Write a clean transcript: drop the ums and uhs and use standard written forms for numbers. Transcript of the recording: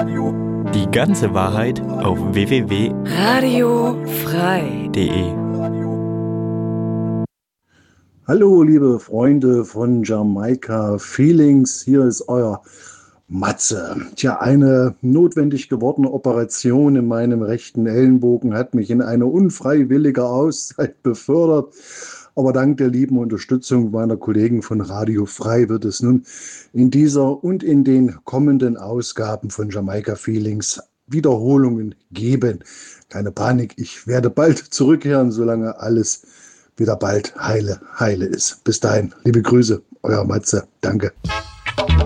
Die ganze Wahrheit auf www.radiofrei.de. Hallo liebe Freunde von Jamaika Feelings, hier ist euer Matze. Tja, eine notwendig gewordene Operation in meinem rechten Ellenbogen hat mich in eine unfreiwillige Auszeit befördert. Aber dank der lieben Unterstützung meiner Kollegen von Radio Frei wird es nun in dieser und in den kommenden Ausgaben von Jamaika Feelings Wiederholungen geben. Keine Panik, ich werde bald zurückkehren, solange alles wieder bald heile ist. Bis dahin, liebe Grüße, euer Matze. Danke.